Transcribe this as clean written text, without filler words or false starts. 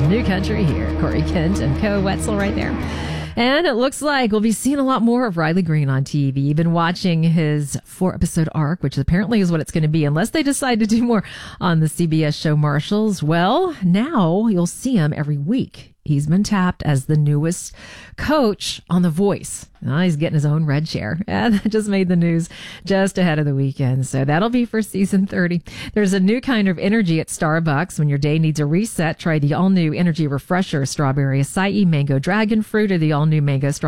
New Country here. Corey Kent and Co. Wetzel right there. And it looks like we'll be seeing a lot more of Riley Green on TV. You've been watching his 4-episode arc, which apparently is what it's going to be, unless they decide to do more on the CBS show Marshals. Well, now you'll see him every week. He's been tapped as the newest coach on The Voice. Now he's getting his own red chair. And that just made the news just ahead of the weekend. So that'll be for season 30. There's a new kind of energy at Starbucks. When your day needs a reset, try the all-new Energy Refresher Strawberry Acai Mango Dragon Fruit or the all-new Mango Strawberry